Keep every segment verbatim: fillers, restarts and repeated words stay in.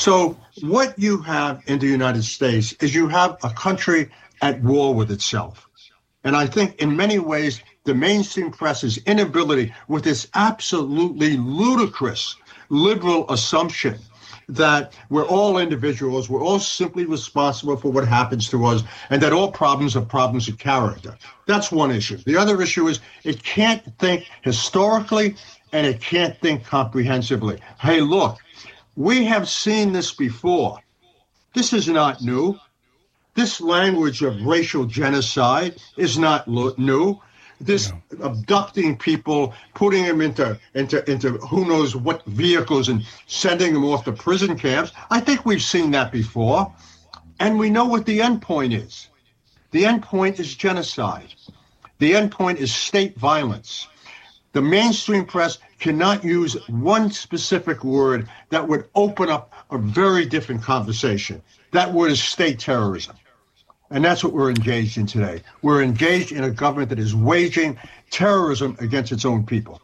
So what you have in the United States is you have a country at war with itself. And I think in many ways, the mainstream press's inability with this absolutely ludicrous liberal assumption that we're all individuals, we're all simply responsible for what happens to us, and that all problems are problems of character. That's one issue. The other issue is it can't think historically and it can't think comprehensively. Hey, look, we have seen this before. This is not new. This language of racial genocide is not lo- new. This no. abducting people, putting them into, into, into who knows what vehicles and sending them off to prison camps, I think we've seen that before. And we know what the end point is. The end point is genocide. The end point is state violence. The mainstream press cannot use one specific word that would open up a very different conversation. That word is state terrorism. And that's what we're engaged in today. We're engaged in a government that is waging terrorism against its own people.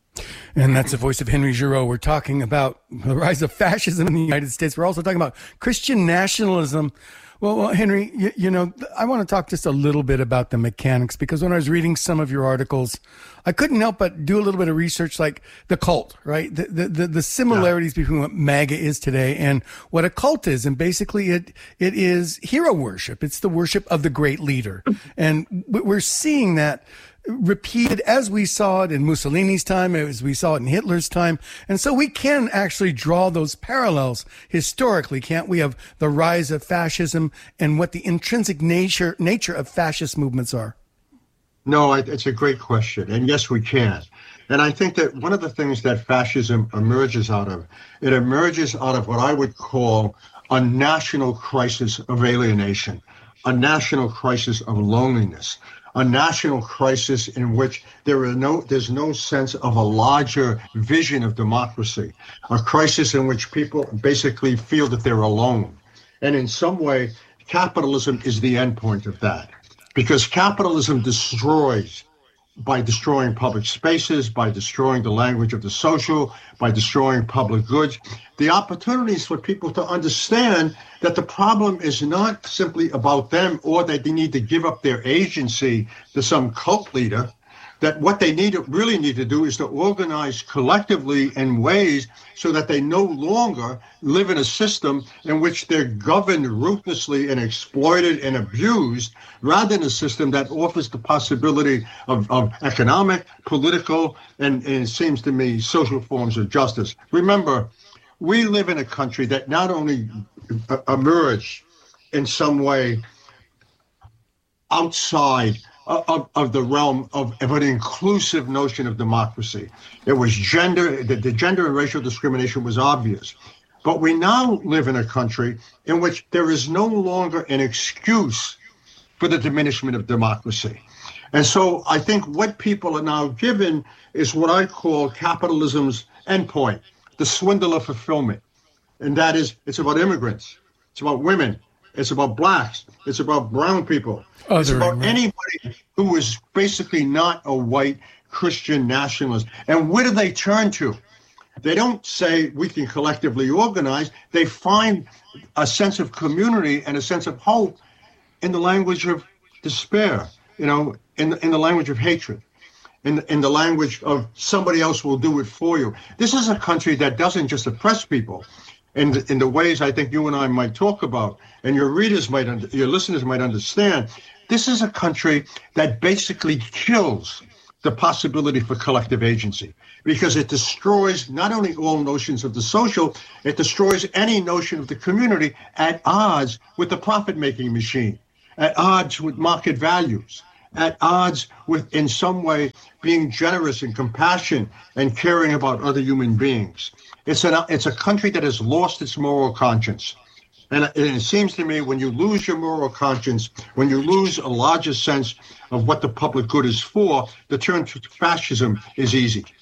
And that's the voice of Henry Giroux. We're talking about the rise of fascism in the United States. We're also talking about Christian nationalism. Well, well Henry, you, you know, I want to talk just a little bit about the mechanics, because when I was reading some of your articles, I couldn't help but do a little bit of research, like the cult, right? The the the, the similarities yeah. between what MAGA is today and what a cult is. And basically it it is hero worship. It's the worship of the great leader. And we're seeing that repeated as we saw it in Mussolini's time, as we saw it in Hitler's time. And so we can actually draw those parallels historically, can't we, of the rise of fascism and what the intrinsic nature nature of fascist movements are? No, it's a great question. And yes, we can. And I think that one of the things that fascism emerges out of, it emerges out of what I would call a national crisis of alienation, a national crisis of loneliness, a national crisis in which there are no, there's no sense of a larger vision of democracy, a crisis in which people basically feel that they're alone. And in some way, capitalism is the endpoint of that, because capitalism destroys by destroying public spaces, by destroying the language of the social, by destroying public goods, the opportunities for people to understand that the problem is not simply about them or that they need to give up their agency to some cult leader, that what they need to really need to do is to organize collectively in ways so that they no longer live in a system in which they're governed ruthlessly and exploited and abused, rather than a system that offers the possibility of, of economic, political, and, and it seems to me, social forms of justice. Remember, we live in a country that not only emerged in some way outside Of, of the realm of, of an inclusive notion of democracy. It was gender, the, the gender and racial discrimination was obvious. But we now live in a country in which there is no longer an excuse for the diminishment of democracy. And so I think what people are now given is what I call capitalism's endpoint, the swindle of fulfillment. And that is, it's about immigrants, it's about women, it's about blacks, it's about brown people. Other it's about anybody who is basically not a white Christian nationalist. And where do they turn to? They don't say we can collectively organize. They find a sense of community and a sense of hope in the language of despair, you know, in the, in the language of hatred, in, in the language of somebody else will do it for you. This is a country that doesn't just oppress people in the, in the ways I think you and I might talk about, and your readers might, under, your listeners might understand. This is a country that basically kills the possibility for collective agency, because it destroys not only all notions of the social, it destroys any notion of the community at odds with the profit-making machine, at odds with market values, at odds with, in some way, being generous and compassion and caring about other human beings. It's, an, it's a country that has lost its moral conscience. And it seems to me when you lose your moral conscience, when you lose a larger sense of what the public good is for, the turn to fascism is easy.